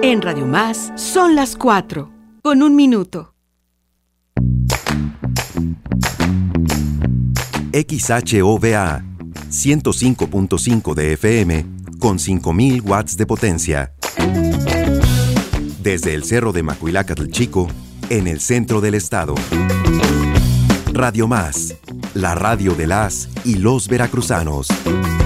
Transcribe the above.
En Radio Más son las 4, con 1 minuto. XHOVA 105.5 de FM con 5.000 watts de potencia. Desde el Cerro de Macuilacatl Chico, en el centro del estado. Radio Más, la radio de las y los veracruzanos.